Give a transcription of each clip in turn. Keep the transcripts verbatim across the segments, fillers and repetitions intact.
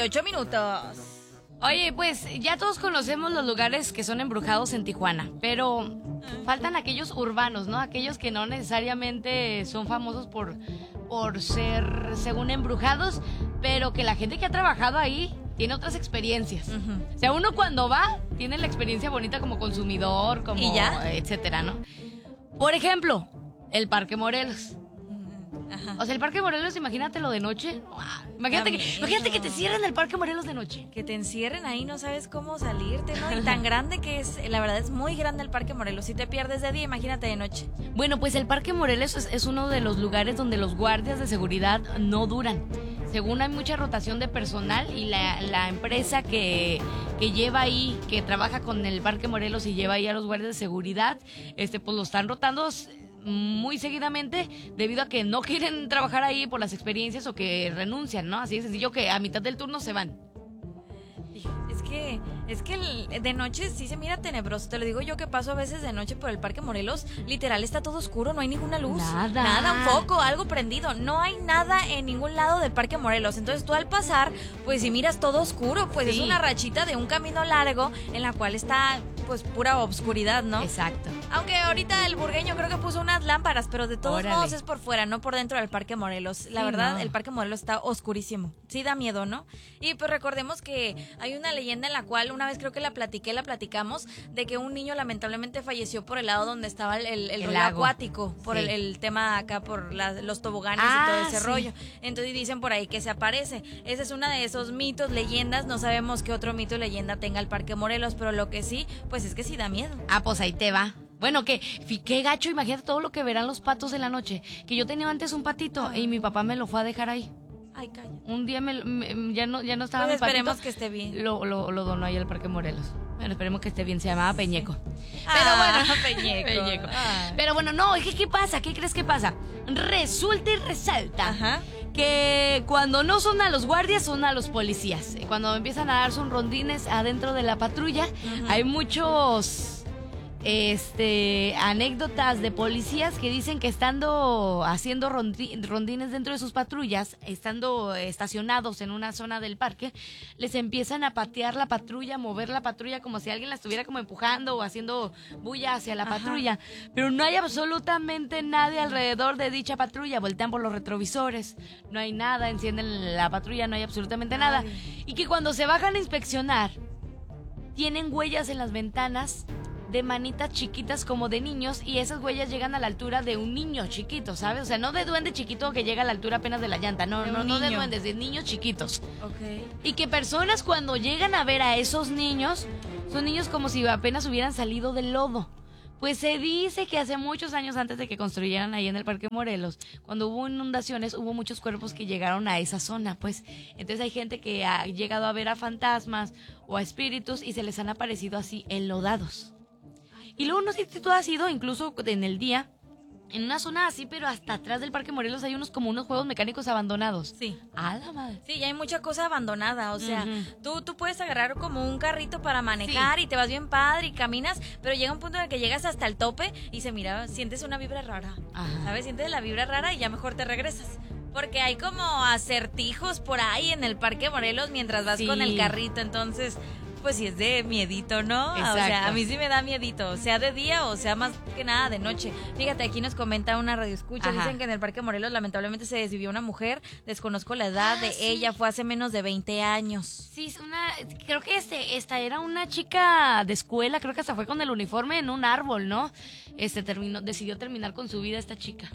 ocho minutos. Oye, pues ya todos conocemos los lugares que son embrujados en Tijuana, pero faltan aquellos urbanos, ¿no? Aquellos que no necesariamente son famosos por, por ser, según, embrujados, pero que la gente que ha trabajado ahí tiene otras experiencias. Uh-huh. O sea, uno cuando va tiene la experiencia bonita como consumidor, como ¿Y ya? etcétera, ¿no? Por ejemplo, el Parque Morelos. Ajá. O sea, el Parque Morelos, imagínatelo de noche. Imagínate que, imagínate que te cierren el Parque Morelos de noche. Que te encierren ahí, no sabes cómo salirte, ¿no? Y tan grande que es, la verdad es muy grande el Parque Morelos. Si te pierdes de día, imagínate de noche. Bueno, pues el Parque Morelos es, es uno de los lugares donde los guardias de seguridad no duran. Según hay mucha rotación de personal y la, la empresa que, que lleva ahí, que trabaja con el Parque Morelos y lleva ahí a los guardias de seguridad, este, pues lo están rotando muy seguidamente debido a que no quieren trabajar ahí por las experiencias o que renuncian, ¿no? Así de sencillo que a mitad del turno se van. Es que, es que el, de noche sí se mira tenebroso. Te lo digo yo que paso a veces de noche por el Parque Morelos. Literal está todo oscuro, no hay ninguna luz. Nada. Nada, un foco, algo prendido. No hay nada en ningún lado del Parque Morelos. Entonces tú al pasar, pues si miras todo oscuro, pues sí. Es una rachita de un camino largo en la cual está pues pura obscuridad, ¿no? Exacto. Aunque ahorita el burgueño creo que puso unas lámparas, pero de todos Órale. modos es por fuera, no por dentro del Parque Morelos. La sí, verdad, no. El Parque Morelos está oscurísimo. Sí da miedo, ¿no? Y pues recordemos que hay una leyenda en la cual una vez creo que la platiqué, la platicamos, de que un niño lamentablemente falleció por el lado donde estaba el, el, el, el rollo acuático, por sí. el, el tema acá, por la, los toboganes ah, y todo ese sí. rollo. Entonces dicen por ahí que se aparece. Ese es uno de esos mitos, leyendas. No sabemos qué otro mito o leyenda tenga el Parque Morelos, pero lo que sí, pues es que sí da miedo. Ah, pues ahí te va. Bueno, que qué gacho, imagínate todo lo que verán los patos en la noche. Que yo tenía antes un patito ah. y mi papá me lo fue a dejar ahí. Ay, calla. Un día me, me, ya no ya no estaba pues mi esperemos patito. que esté bien. Lo, lo, lo donó ahí al Parque Morelos. Bueno, esperemos que esté bien. Se llamaba Peñeco. Ah, pero bueno, Peñeco. Peñeco. Ah. Pero bueno, no, es que ¿qué pasa? ¿Qué crees que pasa? Resulta y resalta Ajá. que cuando no son a los guardias, son a los policías. Cuando empiezan a dar sus rondines adentro de la patrulla, uh-huh. hay muchos este anécdotas de policías que dicen que estando haciendo rondi- rondines dentro de sus patrullas, estando estacionados en una zona del parque, les empiezan a patear la patrulla, mover la patrulla como si alguien la estuviera como empujando o haciendo bulla hacia la Ajá. patrulla, pero no hay absolutamente nadie alrededor de dicha patrulla. Voltean por los retrovisores, no hay nada, encienden la patrulla, no hay absolutamente Ay. nada, y que cuando se bajan a inspeccionar tienen huellas en las ventanas de manitas chiquitas como de niños, y esas huellas llegan a la altura de un niño chiquito, ¿sabes? O sea, no de duende chiquito que llega a la altura apenas de la llanta, no, de no, no de duendes, de niños chiquitos. Okay. Y que personas cuando llegan a ver a esos niños, son niños como si apenas hubieran salido del lodo. Pues se dice que hace muchos años antes de que construyeran ahí en el Parque Morelos, cuando hubo inundaciones, hubo muchos cuerpos que llegaron a esa zona, pues. Entonces hay gente que ha llegado a ver a fantasmas o a espíritus y se les han aparecido así enlodados. Y luego no sé si tú has ido, incluso en el día, en una zona así, pero hasta atrás del Parque Morelos hay unos como unos juegos mecánicos abandonados. Sí. ¡A la madre! Sí, y hay mucha cosa abandonada, o sea, uh-huh. tú, tú puedes agarrar como un carrito para manejar sí. y te vas bien padre y caminas, pero llega un punto en el que llegas hasta el tope y se mira, sientes una vibra rara, Ajá. ¿sabes? Sientes la vibra rara y ya mejor te regresas. Porque hay como acertijos por ahí en el Parque Morelos mientras vas sí. con el carrito, entonces... Pues sí es de miedito, ¿no? Exacto. O sea, a mí sí me da miedito, sea de día o sea más que nada de noche. Fíjate, aquí nos comenta una radioescucha, Ajá. dicen que en el Parque Morelos lamentablemente se desvivió una mujer, desconozco la edad ah, de sí. ella, fue hace menos de veinte años. Sí, una, creo que este, esta era una chica de escuela, creo que hasta fue con el uniforme en un árbol, ¿no? Este terminó, decidió terminar con su vida esta chica.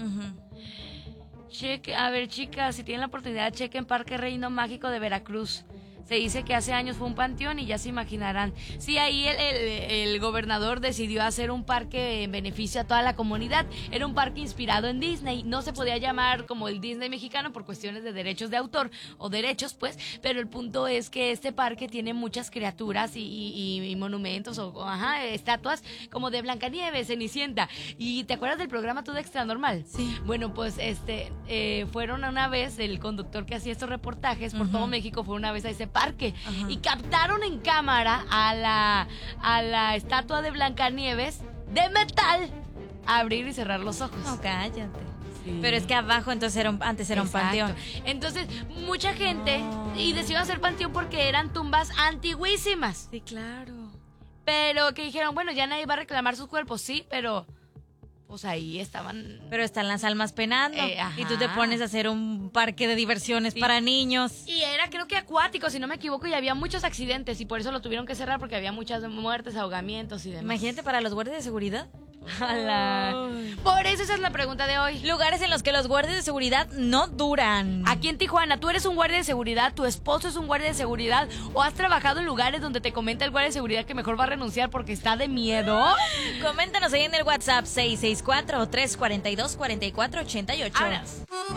Uh-huh. Cheque, a ver, chicas, si tienen la oportunidad, chequen Parque Reino Mágico de Veracruz. Se dice que hace años fue un panteón y ya se imaginarán. Sí, ahí el, el, el gobernador decidió hacer un parque en beneficio a toda la comunidad. Era un parque inspirado en Disney. No se podía llamar como el Disney mexicano por cuestiones de derechos de autor o derechos, pues. Pero el punto es que este parque tiene muchas criaturas y, y, y monumentos o, o ajá, estatuas como de Blancanieves, Cenicienta. ¿Y te acuerdas del programa Todo Extra Normal? Sí. Bueno, pues este eh, fueron una vez, el conductor que hacía estos reportajes por uh-huh. todo México fue una vez a ese parque Ajá. y captaron en cámara a la a la estatua de Blancanieves de metal abrir y cerrar los ojos. No, cállate. Sí. Pero es que abajo entonces era un, antes era Exacto. un panteón. Entonces, mucha gente No. y decidió hacer panteón porque eran tumbas antiguísimas. Sí, claro. Pero que dijeron, bueno, ya nadie va a reclamar sus cuerpos, sí, pero pues ahí estaban. Pero están las almas penando. Eh, ajá. Y tú te pones a hacer un parque de diversiones Sí. para niños. Y era creo que acuático, si no me equivoco, y había muchos accidentes y por eso lo tuvieron que cerrar porque había muchas muertes, ahogamientos y demás. Imagínate para los guardias de seguridad. Ala. Por eso esa es la pregunta de hoy. Lugares en los que los guardias de seguridad no duran. Aquí en Tijuana, ¿tú eres un guardia de seguridad? ¿Tu esposo es un guardia de seguridad? ¿O has trabajado en lugares donde te comenta el guardia de seguridad que mejor va a renunciar porque está de miedo? Coméntanos ahí en el WhatsApp seis seis cuatro, tres cuatro dos, cuatro cuatro ocho ocho. Abras.